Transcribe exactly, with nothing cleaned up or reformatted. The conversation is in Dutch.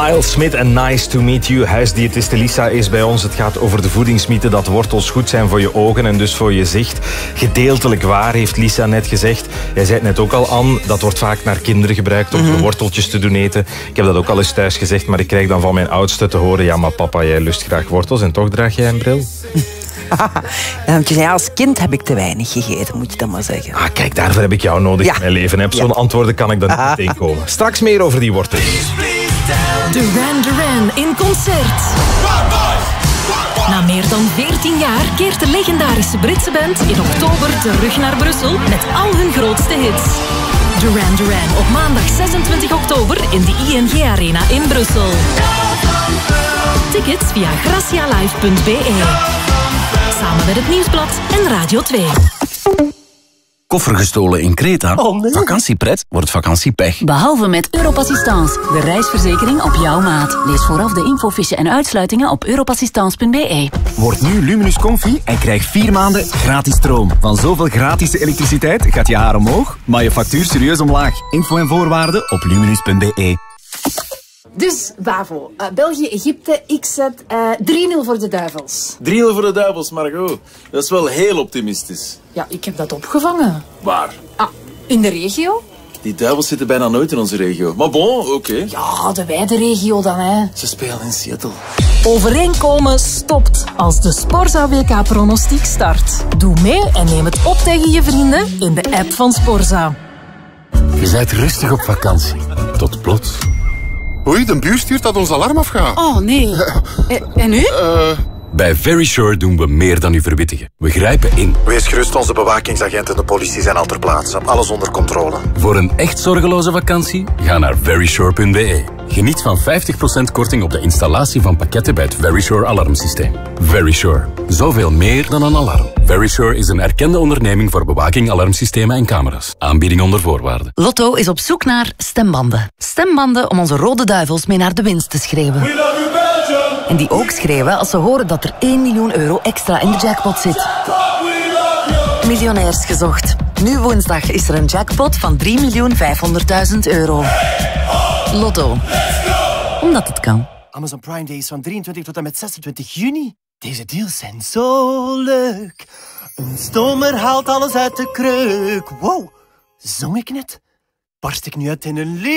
Lyle Smith en Nice to Meet You. Huisdiëtiste Lisa is bij ons. Het gaat over de voedingsmythe dat wortels goed zijn voor je ogen en dus voor je zicht. Gedeeltelijk waar, heeft Lisa net gezegd. Jij zei het net ook al, Anne, dat wordt vaak naar kinderen gebruikt om mm-hmm. worteltjes te doen eten. Ik heb dat ook al eens thuis gezegd, maar ik krijg dan van mijn oudste te horen: ja, maar papa, jij lust graag wortels en toch draag jij een bril? Ja, als kind heb ik te weinig gegeten, moet je dat maar zeggen. Ah, kijk, daarvoor heb ik jou nodig ja. in mijn leven. Op zo'n ja. antwoorden kan ik dan niet meteen komen. Straks meer over die wortels. Duran Duran in concert. Na meer dan veertien jaar keert de legendarische Britse band in oktober terug naar Brussel met al hun grootste hits. Duran Duran op maandag zesentwintig oktober in de I N G Arena in Brussel. Tickets via gracialive punt b e. Samen met het Nieuwsblad en Radio twee. Koffer gestolen in Kreta? Oh nee. Vakantiepret wordt vakantiepech. Behalve met Europassistance, de reisverzekering op jouw maat. Lees vooraf de infofiche en uitsluitingen op europassistance punt b e. Word nu Luminus Comfy en krijg vier maanden gratis stroom. Van zoveel gratis elektriciteit gaat je haar omhoog, maar je factuur serieus omlaag. Info en voorwaarden op luminus punt b e. Dus, Bavo, uh, België, Egypte, ik zet uh, drie nul voor de Duivels. drie nul voor de Duivels, Margot. Dat is wel heel optimistisch. Ja, ik heb dat opgevangen. Waar? Ah, in de regio? Die Duivels zitten bijna nooit in onze regio. Maar bon, oké. Okay. Ja, de wijde regio dan, hè. Ze spelen in Seattle. Overeenkomen stopt als de Sporza W K-pronostiek start. Doe mee en neem het op tegen je vrienden in de app van Sporza. Je bent rustig op vakantie. Tot plots. Oei, de buur stuurt dat ons alarm afgaat. Oh, nee. En nu? Uh... Bij Verisure doen we meer dan u verwittigen. We grijpen in. Wees gerust, onze bewakingsagenten en de politie zijn al ter plaatse. Alles onder controle. Voor een echt zorgeloze vakantie, ga naar verisure punt b e. Geniet van vijftig procent korting op de installatie van pakketten bij het Verisure alarmsysteem. Verisure. Zoveel meer dan een alarm. Verisure is een erkende onderneming voor bewaking, alarmsystemen en camera's. Aanbieding onder voorwaarden. Lotto is op zoek naar stembanden. Stembanden om onze rode duivels mee naar de winst te schreeuwen. En die ook schreeuwen als ze horen dat er één miljoen euro extra in de jackpot zit. Miljonairs gezocht. Nu woensdag is er een jackpot van drie miljoen vijfhonderdduizend euro. Lotto. Omdat het kan. Amazon Prime Days van drieëntwintig tot en met zesentwintig juni. Deze deals zijn zo leuk. Een stomer haalt alles uit de kreuk. Wow, zong ik net? Barst ik nu uit in een lied?